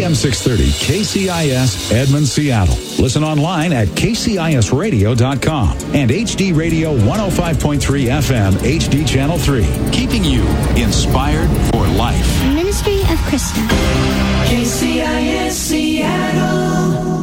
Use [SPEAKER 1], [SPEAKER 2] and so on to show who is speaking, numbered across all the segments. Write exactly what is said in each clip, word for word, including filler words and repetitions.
[SPEAKER 1] M six thirty K C I S Edmond, Seattle. Listen online at K C I S radio dot com and H D Radio one oh five point three F M H D Channel three. Keeping you inspired for life.
[SPEAKER 2] Ministry of Krista.
[SPEAKER 3] K C I S Seattle.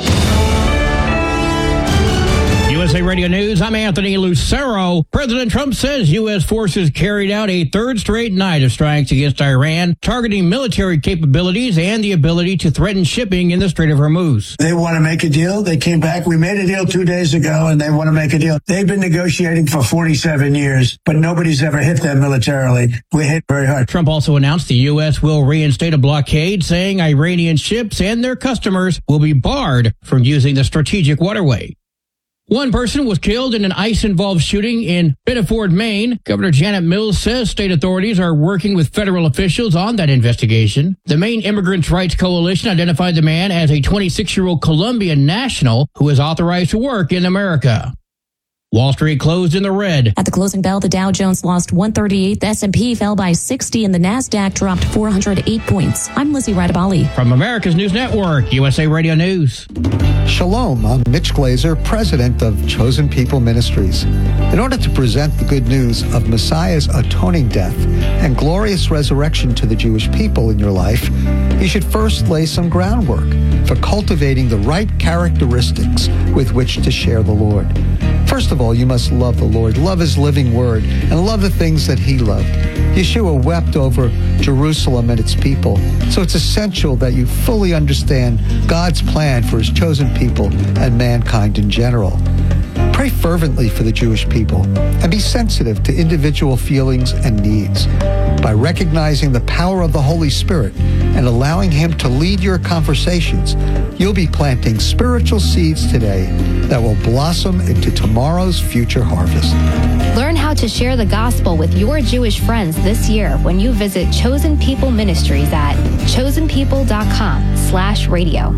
[SPEAKER 4] U S A Radio News, I'm Anthony Lucero. President Trump says U S forces carried out a third straight night of strikes against Iran, targeting military capabilities and the ability to threaten shipping in the Strait of Hormuz.
[SPEAKER 5] They want to make a deal. They came back. We made a deal two days ago, and they want to make a deal. They've been negotiating for forty-seven years, but nobody's ever hit them militarily. We hit very hard.
[SPEAKER 4] Trump also announced the U S will reinstate a blockade, saying Iranian ships and their customers will be barred from using the strategic waterway. One person was killed in an ICE-involved shooting in Biddeford, Maine. Governor Janet Mills says state authorities are working with federal officials on that investigation. The Maine Immigrants' Rights Coalition identified the man as a twenty-six-year-old Colombian national who is authorized to work in America. Wall Street closed in the red.
[SPEAKER 6] At the closing bell, the Dow Jones lost one thirty-eight, the S and P fell by sixty, and the NASDAQ dropped four hundred eight points. I'm Lizzie Radabali.
[SPEAKER 4] From America's News Network, U S A Radio News.
[SPEAKER 7] Shalom, I'm Mitch Glazer, president of Chosen People Ministries. In order to present the good news of Messiah's atoning death and glorious resurrection to the Jewish people in your life, you should first lay some groundwork for cultivating the right characteristics with which to share the Lord. First of all, you must love the Lord, love his living word, and love the things that he loved. Yeshua wept over Jerusalem and its people, so it's essential that you fully understand God's plan for his chosen people and mankind in general. Pray fervently for the Jewish people and be sensitive to individual feelings and needs. By recognizing the power of the Holy Spirit and allowing him to lead your conversations, you'll be planting spiritual seeds today that will blossom into tomorrow's future harvest.
[SPEAKER 8] Learn how to share the gospel with your Jewish friends this year when you visit Chosen People Ministries at chosen people dot com slash radio.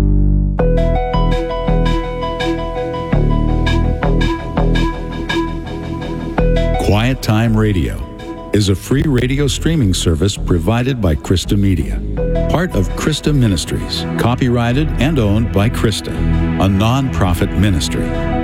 [SPEAKER 1] Quiet Time Radio is a free radio streaming service provided by Krista Media, part of Krista Ministries, copyrighted and owned by Krista, a non-profit ministry.